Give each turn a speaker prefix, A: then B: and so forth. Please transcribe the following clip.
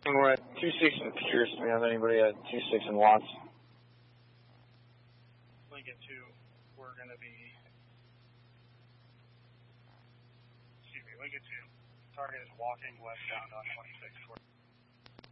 A: We're at 26 in Pierce. Do we have anybody at 26 in Watts?
B: Lincoln 2, we're going to be... Excuse me, Lincoln 2. Target is walking westbound on 26.